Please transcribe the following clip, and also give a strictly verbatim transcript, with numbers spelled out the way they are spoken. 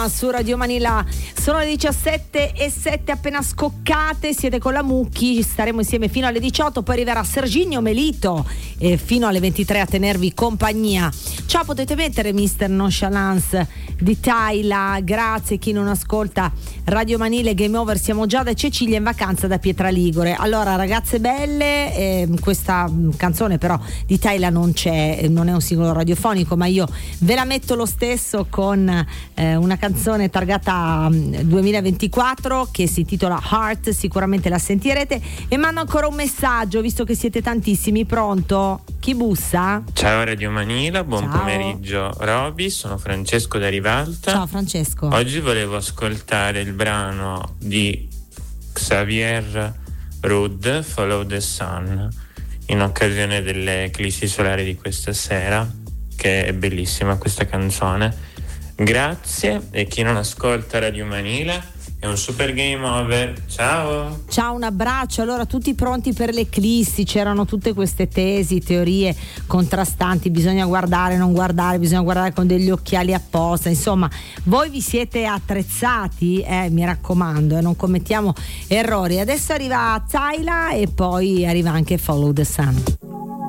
Su Radio Manila sono le diciassette e sette appena scoccate, siete con la Mucchi, staremo insieme fino alle diciotto, poi arriverà Serginio Melito e fino alle ventitré a tenervi compagnia. Ciao, potete mettere mister Nonchalance di Tyla, grazie. Chi non ascolta Radio Manila e Game Over, siamo già da Cecilia in vacanza da Pietraligore. Allora ragazze belle, eh, questa canzone però di Tyla non c'è, non è un singolo radiofonico, ma io ve la metto lo stesso con eh, una canzone canzone targata duemilaventiquattro che si intitola Heart, sicuramente la sentirete. E mando ancora un messaggio, visto che siete tantissimi. Pronto? Chi bussa? Ciao Radio Manila, buon Ciao. pomeriggio Roby, sono Francesco da Rivalta. Ciao Francesco. Oggi volevo ascoltare il brano di Xavier Rudd, Follow the Sun, in occasione delle eclissi solari di questa sera, che è bellissima questa canzone. Grazie, e chi non ascolta Radio Manila è un super game over. Ciao. Ciao, un abbraccio. Allora, tutti pronti per l'eclissi? C'erano tutte queste tesi, teorie contrastanti, bisogna guardare, non guardare, bisogna guardare con degli occhiali apposta. Insomma, voi vi siete attrezzati, eh, mi raccomando, eh, non commettiamo errori. Adesso arriva Tyla e poi arriva anche Follow the Sun.